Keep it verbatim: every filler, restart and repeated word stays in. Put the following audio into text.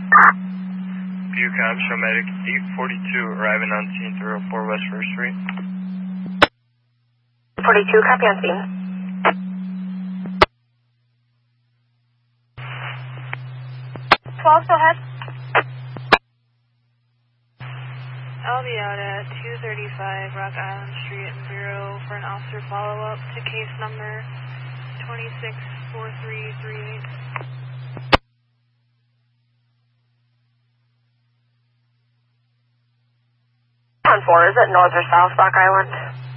Bucom, show medic eight forty-two, arriving on scene three oh four West First Street. forty-two, copy on scene. twelve, go ahead. I'll be out at two thirty-five Rock Island Street in Bureau for an officer follow-up to case number twenty-six four three three eight. On four, is it north or south Rock Island?